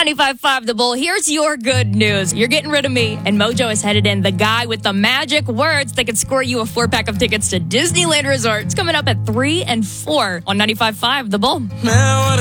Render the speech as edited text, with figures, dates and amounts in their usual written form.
95.5 The Bull. Here's your good news. You're getting rid of me, and Mojo has headed in the guy with the magic words that could score you a 4-pack of tickets to Disneyland Resort. It's coming up at 3 and 4 on 95.5 The Bull.